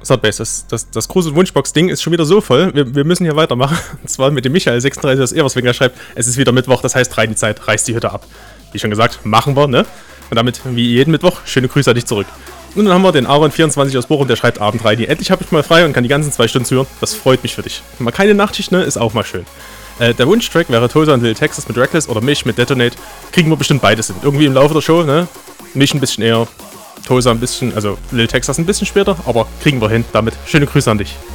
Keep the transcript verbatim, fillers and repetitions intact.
Third das, das, das große Wunschbox-Ding ist schon wieder so voll. Wir, wir müssen hier weitermachen. Und zwar mit dem Michael sechsunddreißig aus Everswinger schreibt, es ist wieder Mittwoch, das heißt, rein die Zeit, reißt die Hütte ab. Wie schon gesagt, machen wir, ne? Und damit, wie jeden Mittwoch, schöne Grüße an dich zurück. Und dann haben wir den Aaron vierundzwanzig aus Bochum, der schreibt Abend rein. Endlich habe ich mal frei und kann die ganzen zwei Stunden zuhören. Das freut mich für dich. Mal keine Nachtschicht, ne? Ist auch mal schön. Äh, der Wunschtrack wäre Tosa und Lil Texas mit Reckless oder mich mit Detonate. Kriegen wir bestimmt beides hin. Irgendwie im Laufe der Show, ne? Mich ein bisschen eher. Tosa ein bisschen, also Lil Texas ein bisschen später, aber kriegen wir hin. Damit schöne Grüße an dich.